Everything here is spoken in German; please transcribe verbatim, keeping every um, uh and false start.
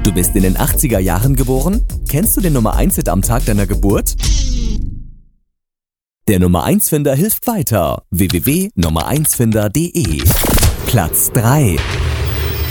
Du bist in den achtziger Jahren geboren? Kennst du den Nummer eins Hit am Tag deiner Geburt? Der Nummer eins Finder hilft weiter. w w w punkt nummer eins finder punkt de Platz drei.